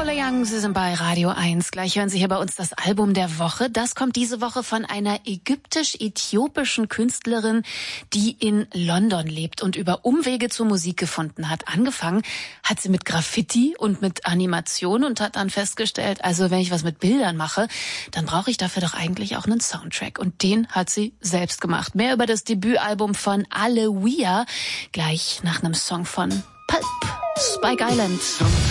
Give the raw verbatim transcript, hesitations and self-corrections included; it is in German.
Lola Young, Sie sind bei Radio eins. Gleich hören Sie hier bei uns das Album der Woche. Das kommt diese Woche von einer ägyptisch-äthiopischen Künstlerin, die in London lebt und über Umwege zur Musik gefunden hat. Angefangen hat sie mit Graffiti und mit Animation und hat dann festgestellt, also wenn ich was mit Bildern mache, dann brauche ich dafür doch eigentlich auch einen Soundtrack. Und den hat sie selbst gemacht. Mehr über das Debütalbum von Alewia gleich nach einem Song von Pulp, Spike Island.